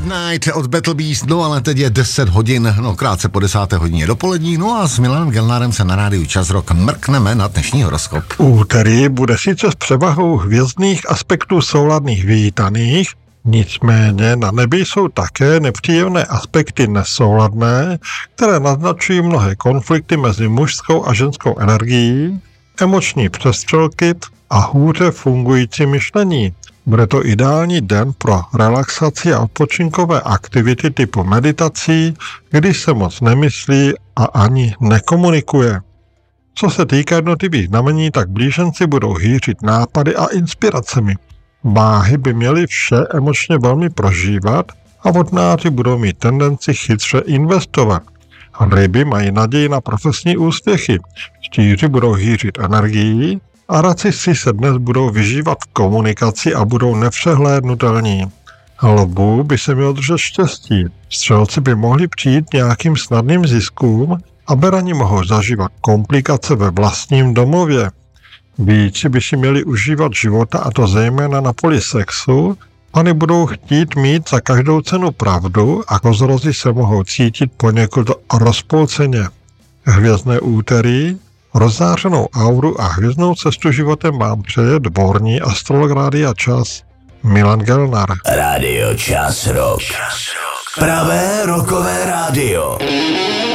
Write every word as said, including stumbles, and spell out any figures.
Midnight od Battle Beast, no ale teď je deset hodin, no krátce po desáté hodině dopolední, no a s Milanem Gelnárem se na rádiu Čas Rock mrkneme na dnešní horoskop. Úterý bude sice s převahou hvězdných aspektů souladných vítaných, nicméně na nebi jsou také nepříjemné aspekty nesouladné, které naznačují mnohé konflikty mezi mužskou a ženskou energií, emoční přestřelky a hůře fungující myšlení. Bude to ideální den pro relaxaci a odpočinkové aktivity typu meditací, kdy se moc nemyslí a ani nekomunikuje. Co se týká jednotlivých znamení, tak blíženci budou hýřit nápady a inspiracemi. Váhy by měly vše emočně velmi prožívat a vodnáři budou mít tendenci chytře investovat. Ryby mají naději na profesní úspěchy, štíři budou hýřit energií a raci se dnes budou vyžívat v komunikaci a budou nepřehlédnutelní. Lvů by se mělo držet štěstí, střelci by mohli přijít nějakým snadným ziskům a berani mohou zažívat komplikace ve vlastním domově. Víci by si měli užívat života, a to zejména na poli sexu. Pany budou chtít mít za každou cenu pravdu a kozorozi se mohou cítit poněkud rozpolceně. Hvězdné úterý, rozzářenou auru a hvězdnou cestu životem vám přeje dvorní astrolog Rádia Čas Milan Gelnár. Rádio Čas Rock. Pravé rockové rádio.